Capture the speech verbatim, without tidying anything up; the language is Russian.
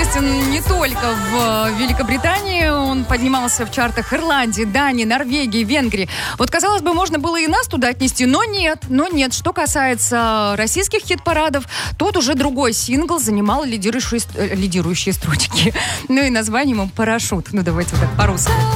известен не только в Великобритании, он поднимался в чартах Ирландии, Дании, Норвегии, Венгрии. Вот, казалось бы, можно было и нас туда отнести, но нет, но нет. Что касается российских хит-парадов, тут уже другой сингл занимал лидирующие, лидирующие строчки. Ну и названием он «Парашют». Ну давайте вот так по-русски.